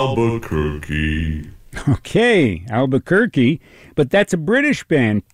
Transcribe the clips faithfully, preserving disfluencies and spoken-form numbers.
Albuquerque. Okay, Albuquerque, but that's a British band.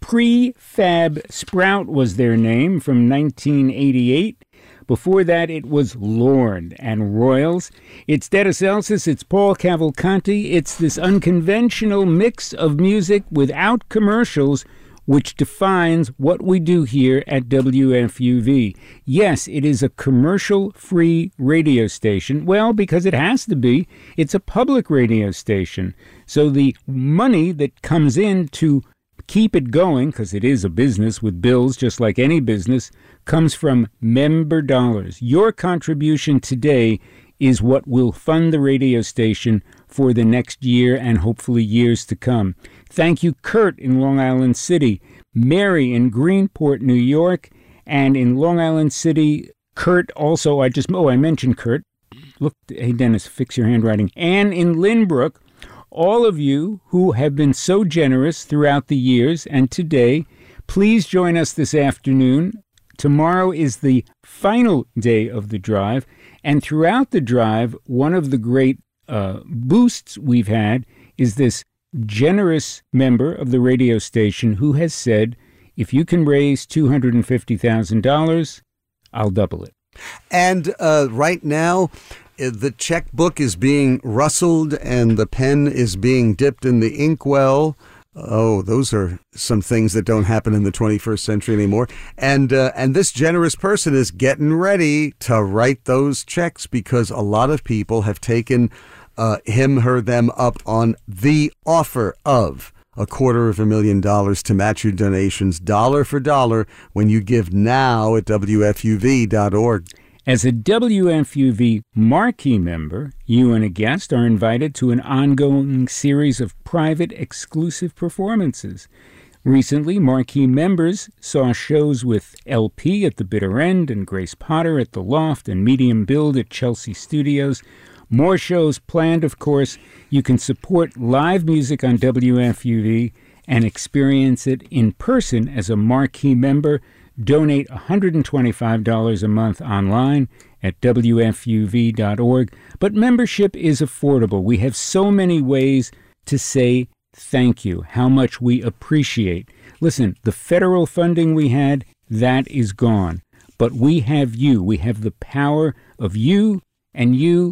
Prefab Sprout was their name from nineteen eighty-eight. Before that, it was Lord and Royals. It's De Celsus, it's Paul Cavalcanti. It's this unconventional mix of music without commercials, which defines what we do here at W F U V. Yes, it is a commercial-free radio station. Well, because it has to be. It's a public radio station. So the money that comes in to keep it going, because it is a business with bills just like any business, comes from member dollars. Your contribution today is what will fund the radio station for the next year and hopefully years to come. Thank you, Kurt in Long Island City, Mary in Greenport, New York, and in Long Island City, Kurt also, I just, oh, I mentioned Kurt. Look, hey, Dennis, fix your handwriting. Anne in Lynbrook, all of you who have been so generous throughout the years and today, please join us this afternoon. Tomorrow is the final day of the drive, and throughout the drive, one of the great uh, boosts we've had is this generous member of the radio station who has said, if you can raise two hundred fifty thousand dollars, I'll double it. And uh, right now, the checkbook is being rustled and the pen is being dipped in the inkwell. Oh, those are some things that don't happen in the twenty-first century anymore. And uh, and this generous person is getting ready to write those checks because a lot of people have taken uh, him, her, them up on the offer of a quarter of a million dollars to match your donations dollar for dollar when you give now at W F U V dot org. As a W F U V marquee member, you and a guest are invited to an ongoing series of private, exclusive performances. Recently, marquee members saw shows with L P at the Bitter End and Grace Potter at the Loft and Medium Build at Chelsea Studios. More shows planned, of course. You can support live music on W F U V and experience it in person as a marquee member. Donate one hundred twenty-five dollars a month online at W F U V dot org. But membership is affordable. We have so many ways to say thank you, how much we appreciate. Listen, the federal funding we had, that is gone. But we have you. We have the power of you and you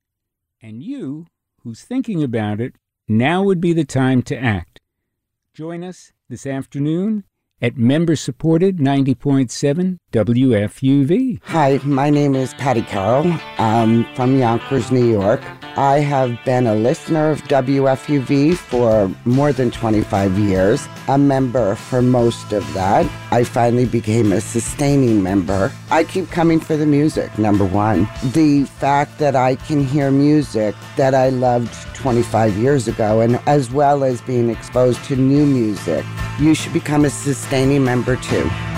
and you who's thinking about it. Now would be the time to act. Join us this afternoon at member-supported ninety point seven W F U V. Hi, my name is Patty Carroll. I'm from Yonkers, New York. I have been a listener of W F U V for more than twenty-five years, a member for most of that. I finally became a sustaining member. I keep coming for the music, number one. The fact that I can hear music that I loved twenty-five years ago, and as well as being exposed to new music. You should become a sustaining member too.